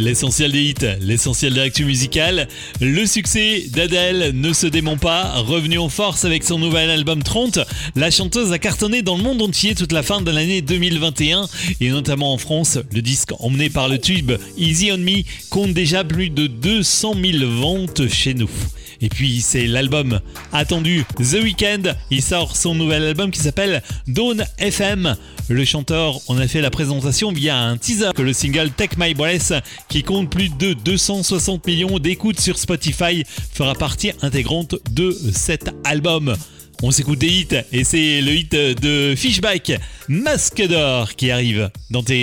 L'essentiel des hits, l'essentiel de l'actu musicale. Le succès d'Adèle ne se dément pas. Revenue en force avec son nouvel album 30, la chanteuse a cartonné dans le monde entier toute la fin de l'année 2021 et notamment en France. Le disque emmené par le tube Easy on Me compte déjà plus de 200 000 ventes chez nous. Et puis c'est l'album attendu The Weeknd. Il sort son nouvel album qui s'appelle Dawn FM. Le chanteur en a fait la présentation via un teaser que le single Take My Breath, qui compte plus de 260 millions d'écoutes sur Spotify, fera partie intégrante de cet album. On s'écoute des hits et c'est le hit de Fishback, Masque d'or, qui arrive dans tes